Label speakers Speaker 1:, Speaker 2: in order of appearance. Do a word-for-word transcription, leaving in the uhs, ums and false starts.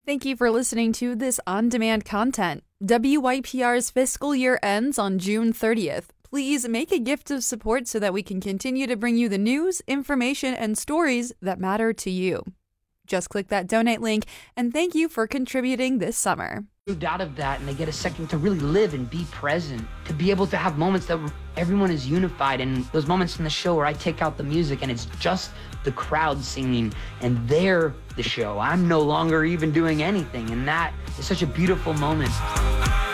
Speaker 1: Thank you for listening to this on-demand content. W Y P R's fiscal year ends on June thirtieth. Please make a gift of support so that we can continue to bring you the news, information, and stories that matter to you. Just click that donate link, and thank you for contributing this summer.
Speaker 2: Moved out of that, and they get a second to really live and be present, to be able to have moments that everyone is unified, and those moments in the show where I take out the music and it's just the crowd singing, and they're the show. I'm no longer even doing anything, and that is such a beautiful moment.